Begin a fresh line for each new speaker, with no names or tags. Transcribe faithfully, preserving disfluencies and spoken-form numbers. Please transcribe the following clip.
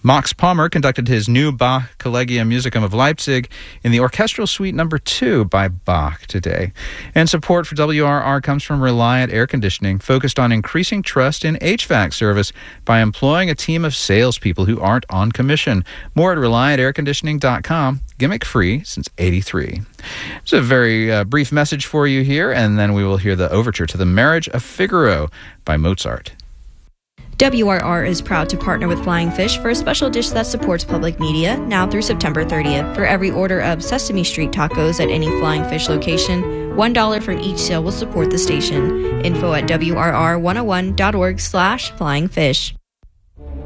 Max Palmer conducted his new Bach Collegium Musicum of Leipzig in the Orchestral Suite Number two by Bach today. And support for W R R comes from Reliant Air Conditioning, focused on increasing trust in H V A C service by employing a team of salespeople who aren't on commission. More at reliant air conditioning dot com. Gimmick free since eighty-three. It's a very uh, brief message for you here, and then we will hear the overture to The Marriage of Figaro by Mozart.
W R R is proud to partner with Flying Fish for a special dish that supports public media now through September thirtieth. For every order of Sesame Street tacos at any Flying Fish location, one dollar from each sale will support the station. Info at W R R one oh one dot org slash flying fish.